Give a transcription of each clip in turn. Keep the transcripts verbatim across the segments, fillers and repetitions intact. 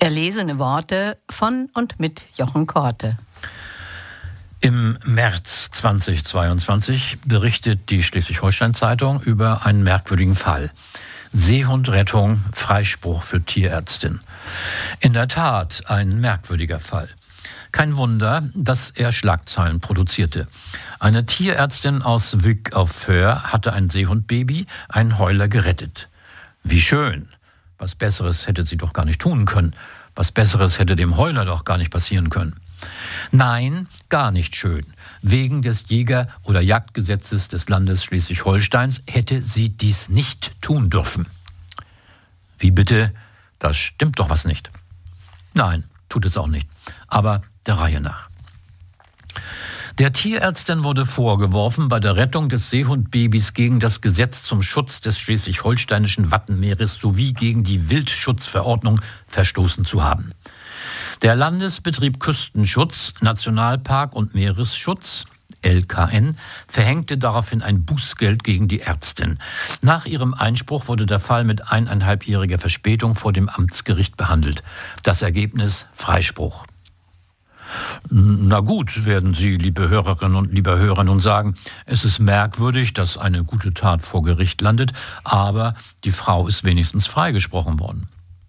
Erlesene Worte von und mit Jochen Korte. Im März zweitausendzweiundzwanzig berichtet die Schleswig-Holstein-Zeitung über einen merkwürdigen Fall. Seehundrettung, Freispruch für Tierärztin. In der Tat ein merkwürdiger Fall. Kein Wunder, dass er Schlagzeilen produzierte. Eine Tierärztin aus Wyk auf Föhr hatte ein Seehundbaby, einen Heuler, gerettet. Wie schön! Was Besseres hätte sie doch gar nicht tun können. Was Besseres hätte dem Heuler doch gar nicht passieren können. Nein, gar nicht schön. Wegen des Jäger- oder Jagdgesetzes des Landes Schleswig-Holsteins hätte sie dies nicht tun dürfen. Wie bitte? Da stimmt doch was nicht. Nein, tut es auch nicht. Aber der Reihe nach. Der Tierärztin wurde vorgeworfen, bei der Rettung des Seehundbabys gegen das Gesetz zum Schutz des schleswig-holsteinischen Wattenmeeres sowie gegen die Wildschutzverordnung verstoßen zu haben. Der Landesbetrieb Küstenschutz, Nationalpark und Meeresschutz, L K N, verhängte daraufhin ein Bußgeld gegen die Ärztin. Nach ihrem Einspruch wurde der Fall mit eineinhalbjähriger Verspätung vor dem Amtsgericht behandelt. Das Ergebnis: Freispruch. Na gut, werden Sie, liebe Hörerinnen und liebe Hörer, nun sagen, es ist merkwürdig, dass eine gute Tat vor Gericht landet, aber die Frau ist wenigstens freigesprochen worden.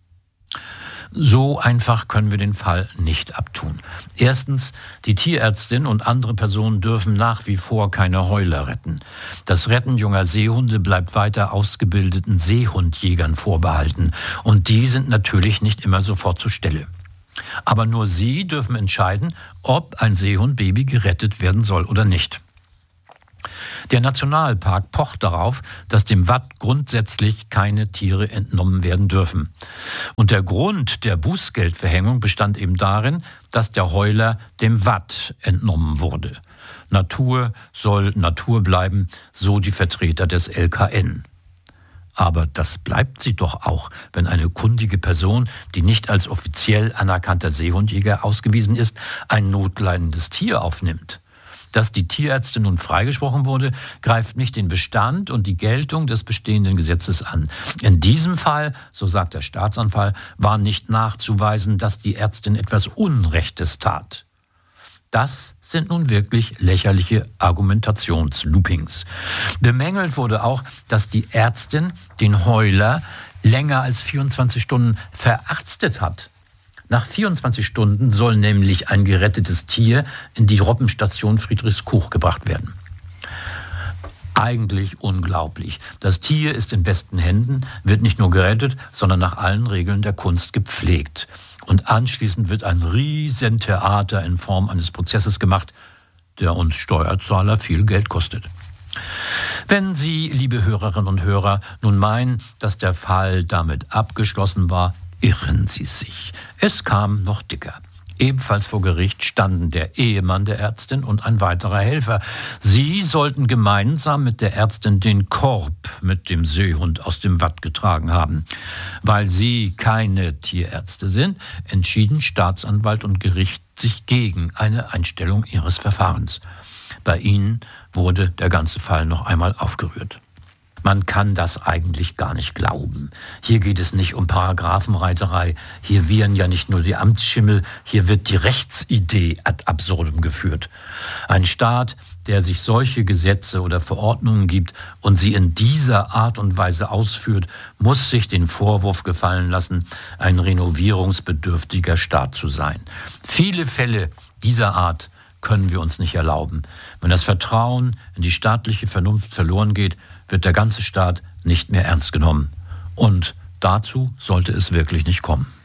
So einfach können wir den Fall nicht abtun. Erstens, die Tierärztin und andere Personen dürfen nach wie vor keine Heuler retten. Das Retten junger Seehunde bleibt weiter ausgebildeten Seehundjägern vorbehalten. Und die sind natürlich nicht immer sofort zur Stelle. Aber nur sie dürfen entscheiden, ob ein Seehundbaby gerettet werden soll oder nicht. Der Nationalpark pocht darauf, dass dem Watt grundsätzlich keine Tiere entnommen werden dürfen. Und der Grund der Bußgeldverhängung bestand eben darin, dass der Heuler dem Watt entnommen wurde. Natur soll Natur bleiben, so die Vertreter des L K N. Aber das bleibt sie doch auch, wenn eine kundige Person, die nicht als offiziell anerkannter Seehundjäger ausgewiesen ist, ein notleidendes Tier aufnimmt. Dass die Tierärztin nun freigesprochen wurde, greift nicht den Bestand und die Geltung des bestehenden Gesetzes an. In diesem Fall, so sagt der Staatsanwalt, war nicht nachzuweisen, dass die Ärztin etwas Unrechtes tat. Das sind nun wirklich lächerliche Argumentationsloopings. Bemängelt wurde auch, dass die Ärztin den Heuler länger als vierundzwanzig Stunden verarztet hat. Nach vierundzwanzig Stunden soll nämlich ein gerettetes Tier in die Roppenstation Friedrichskoog gebracht werden. Eigentlich unglaublich. Das Tier ist in besten Händen, wird nicht nur gerettet, sondern nach allen Regeln der Kunst gepflegt. Und anschließend wird ein Riesentheater in Form eines Prozesses gemacht, der uns Steuerzahler viel Geld kostet. Wenn Sie, liebe Hörerinnen und Hörer, nun meinen, dass der Fall damit abgeschlossen war, irren Sie sich. Es kam noch dicker. Ebenfalls vor Gericht standen der Ehemann der Ärztin und ein weiterer Helfer. Sie sollten gemeinsam mit der Ärztin den Korb mit dem Seehund aus dem Watt getragen haben. Weil sie keine Tierärzte sind, entschieden Staatsanwalt und Gericht sich gegen eine Einstellung ihres Verfahrens. Bei ihnen wurde der ganze Fall noch einmal aufgerührt. Man kann das eigentlich gar nicht glauben. Hier geht es nicht um Paragraphenreiterei. Hier wiehern ja nicht nur die Amtsschimmel, hier wird die Rechtsidee ad absurdum geführt. Ein Staat, der sich solche Gesetze oder Verordnungen gibt und sie in dieser Art und Weise ausführt, muss sich den Vorwurf gefallen lassen, ein renovierungsbedürftiger Staat zu sein. Viele Fälle dieser Art können wir uns nicht erlauben. Wenn das Vertrauen in die staatliche Vernunft verloren geht, wird der ganze Staat nicht mehr ernst genommen. Und dazu sollte es wirklich nicht kommen.